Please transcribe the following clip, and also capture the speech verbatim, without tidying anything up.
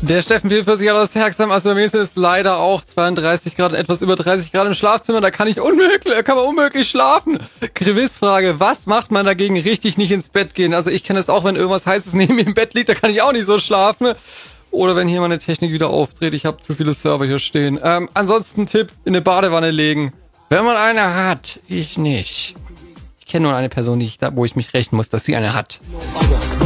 Der Steffen vierundvierzig aus Herxheim, also bei mir ist es leider auch zweiunddreißig Grad, etwas über dreißig Grad im Schlafzimmer, da kann ich unmöglich, kann man unmöglich schlafen. Quizfrage, was macht man dagegen richtig nicht ins Bett gehen? Also ich kenne es auch, wenn irgendwas Heißes neben mir im Bett liegt, da kann ich auch nicht so schlafen. Oder wenn hier meine Technik wieder aufdreht, ich habe zu viele Server hier stehen. Ähm, ansonsten Tipp, in eine Badewanne legen. Wenn man eine hat, ich nicht. Ich kenne nur eine Person, die ich da, wo ich mich rechnen muss, dass sie eine hat.